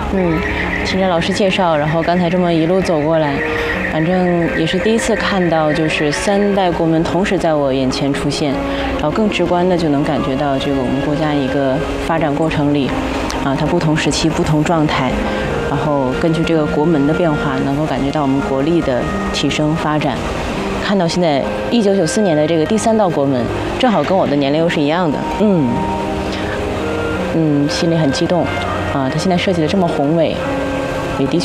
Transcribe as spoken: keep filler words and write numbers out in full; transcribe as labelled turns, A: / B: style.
A: 嗯，听着老师介绍，然后刚才这么一路走过来，反正也是第一次看到，就是三代国门同时在我眼前出现，然后更直观的就能感觉到这个我们国家一个发展过程里，啊，它不同时期不同状态，然后根据这个国门的变化，能够感觉到我们国力的提升发展。看到现在一九九四年的这个第三道国门，正好跟我的年龄又是一样的，嗯嗯，心里很激动。啊，它现在设计的这么宏伟，也的确。